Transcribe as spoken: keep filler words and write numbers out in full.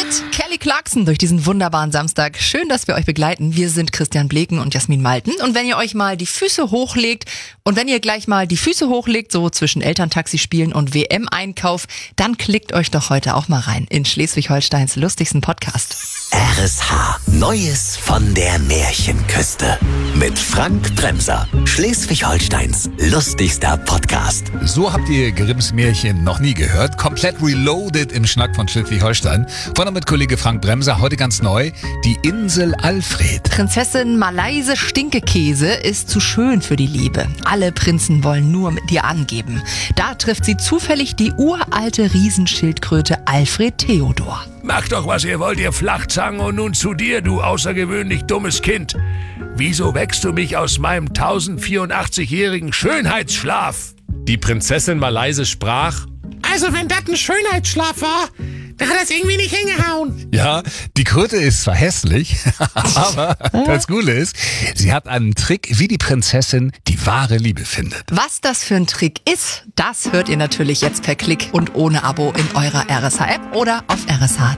Kelly Clarkson durch diesen wunderbaren Samstag. Schön, dass wir euch begleiten. Wir sind Christian Bleken und Jasmin Malten. Und wenn ihr euch mal die Füße hochlegt und wenn ihr gleich mal die Füße hochlegt, so zwischen Elterntaxi spielen und W M-Einkauf, dann klickt euch doch heute auch mal rein in Schleswig-Holsteins lustigsten Podcast. R S H. Neues von der Märchenküste. Mit Frank Bremser. Schleswig-Holsteins lustigster Podcast. So habt ihr Grimms Märchen noch nie gehört. Komplett reloaded im Schnack von Schleswig-Holstein. Vorne mit Kollege Frank Bremser. Heute ganz neu. Die Insel Alfred. Prinzessin Malaise Stinkekäse ist zu schön für die Liebe. Alle Prinzen wollen nur mit ihr angeben. Da trifft sie zufällig die uralte Riesenschildkröte Alfred Theodor. Macht doch, was ihr wollt, ihr Flachzangen, und nun zu dir, du außergewöhnlich dummes Kind. Wieso wächst du mich aus meinem tausendvierundachtzigjährigen Schönheitsschlaf? Die Prinzessin Malaise sprach: Also wenn das ein Schönheitsschlaf war, dann hat das irgendwie nicht hingehauen. Ja, die Kröte ist zwar hässlich, aber das Coole ist, sie hat einen Trick, wie die Prinzessin die wahre Liebe findet. Was das für ein Trick ist, das hört ihr natürlich jetzt per Klick und ohne Abo in eurer R S H-App oder auf r s h punkt